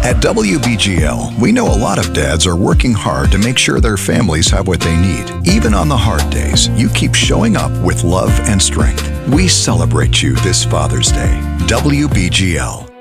At WBGL, we know a lot of dads are working hard to make sure their families have what they need. Even on the hard days, you keep showing up with love and strength. We celebrate you this Father's Day. WBGL.